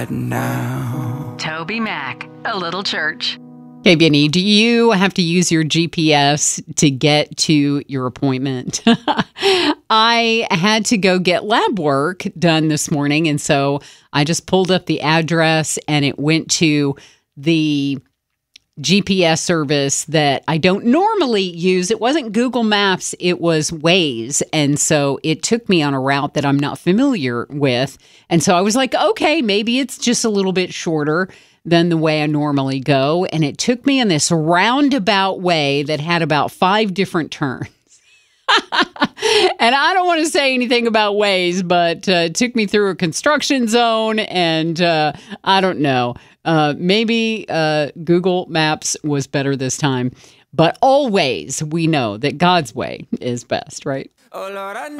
now. Toby Mac, A Little Church. Okay, Benny, do you have to use your GPS to get to your appointment? I had to go get lab work done this morning, and so I just pulled up the address, and it went to the GPS service that I don't normally use. It wasn't Google Maps, it was Waze, and so it took me on a route that I'm not familiar with, and so I was like, okay, maybe it's just a little bit shorter than the way I normally go. And it took me in this roundabout way that had about 5 different turns. And I don't want to say anything about Waze, but it took me through a construction zone. And I don't know. Maybe Google Maps was better this time. But always we know that God's way is best, right? Oh Lord, I